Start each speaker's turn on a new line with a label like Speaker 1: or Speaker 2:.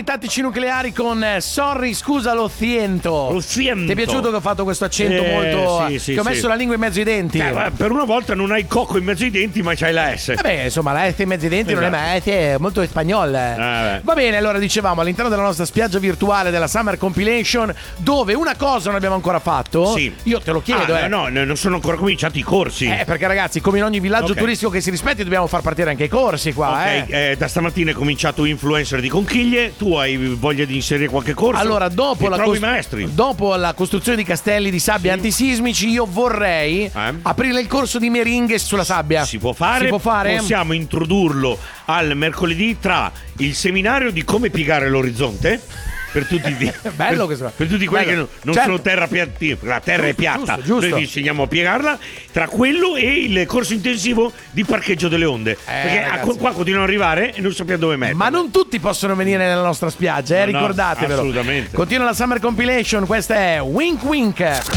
Speaker 1: Tattici Nucleari con Sorry, scusa lo ziento.
Speaker 2: Lo ziento.
Speaker 1: Ti è piaciuto che ho fatto questo accento molto...
Speaker 2: sì,
Speaker 1: che ho messo la lingua in mezzo ai denti?
Speaker 2: Per una volta non hai il cocco in mezzo ai denti, ma c'hai la S.
Speaker 1: Vabbè, insomma, la S in mezzo ai denti non è mai, è molto spagnolo. Va bene, allora dicevamo, all'interno della nostra spiaggia virtuale della Summer Compilation, dove una cosa non abbiamo ancora fatto.
Speaker 2: Sì.
Speaker 1: Io te lo chiedo,
Speaker 2: No, non sono ancora cominciati i corsi.
Speaker 1: Perché ragazzi, come in ogni villaggio turistico che si rispetti, dobbiamo far partire anche i corsi qua.
Speaker 2: Da stamattina è cominciato Influencer di Conchiglie. Tu hai voglia di inserire qualche corso?
Speaker 1: Allora, dopo
Speaker 2: maestri.
Speaker 1: Dopo la costruzione di castelli di sabbia antisismici, io vorrei aprire il corso di meringhe sulla sabbia.
Speaker 2: Si può fare? Possiamo introdurlo al mercoledì tra il seminario di come piegare l'orizzonte. Per tutti,
Speaker 1: bello
Speaker 2: per tutti quelli che non sono terra piatta, la terra è piatta,
Speaker 1: giusto.
Speaker 2: noi vi insegniamo a piegarla, tra quello e il corso intensivo di parcheggio delle onde, perché qua continuano ad arrivare e non sappiamo dove mettere.
Speaker 1: Ma non tutti possono venire nella nostra spiaggia, ricordatevelo.
Speaker 2: Assolutamente.
Speaker 1: Continua la Summer Compilation, questa è Wink Wink.